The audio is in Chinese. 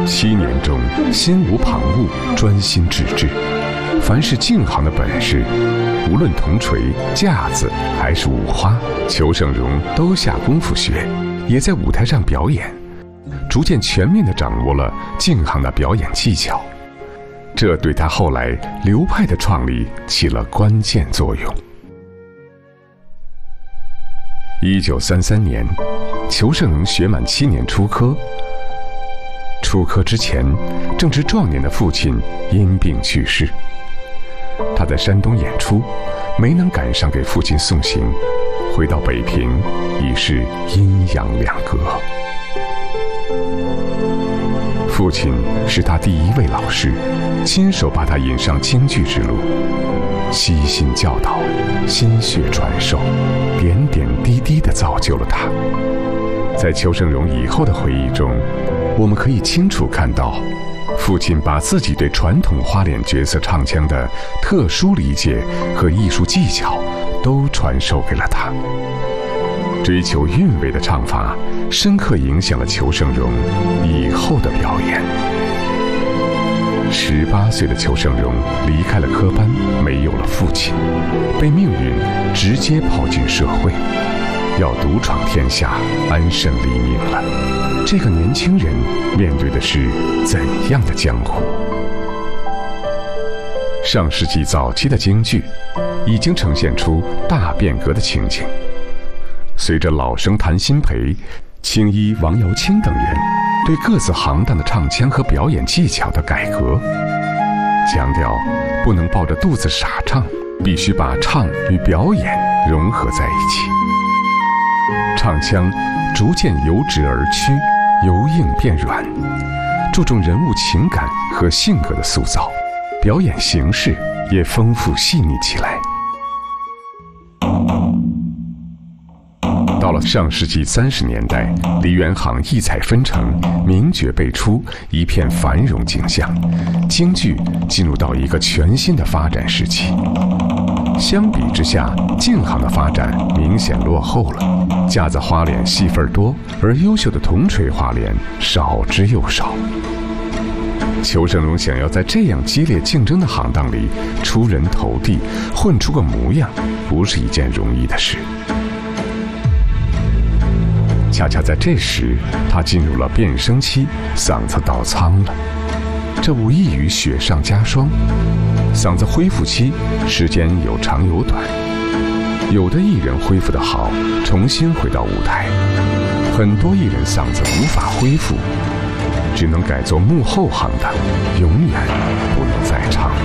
7年中心无旁骛，专心致志。凡是净行的本事，无论铜锤、架子还是五花，裘盛戎都下功夫学，也在舞台上表演，逐渐全面地掌握了净行的表演技巧。这对他后来流派的创立起了关键作用。1933年，裘盛戎学满7年出科。出科之前，正值壮年的父亲因病去世。他在山东演出，没能赶上给父亲送行，回到北平已是阴阳两隔。父亲是他第一位老师，亲手把他引上京剧之路，悉心教导，心血传授，点点滴滴地造就了他。在裘盛戎以后的回忆中，我们可以清楚看到，父亲把自己对传统花脸角色唱腔的特殊理解和艺术技巧都传授给了他。追求韵味的唱法深刻影响了裘盛戎以后的表演。18岁的裘盛戎离开了科班，没有了父亲，被命运直接抛进社会，要独闯天下，安身立命了。这个年轻人面对的是怎样的江湖？上世纪早期的京剧已经呈现出大变革的情景。随着老生谭鑫培、青衣王瑶卿等人对各自行当的唱腔和表演技巧的改革，强调不能抱着肚子傻唱，必须把唱与表演融合在一起。唱腔逐渐由直而曲，由硬变软，注重人物情感和性格的塑造，表演形式也丰富细腻起来。到了上世纪30年代，梨园行异彩纷呈，名角辈出，一片繁荣景象，京剧进入到一个全新的发展时期。相比之下，净行的发展明显落后了，架子花脸戏份多，而优秀的铜锤花脸少之又少。裘盛戎想要在这样激烈竞争的行当里出人头地，混出个模样，不是一件容易的事。恰恰在这时，他进入了变声期，嗓子倒苍了，这无异于雪上加霜。嗓子恢复期时间有长有短，有的艺人恢复得好，重新回到舞台，很多艺人嗓子无法恢复，只能改做幕后行当，永远不能再唱。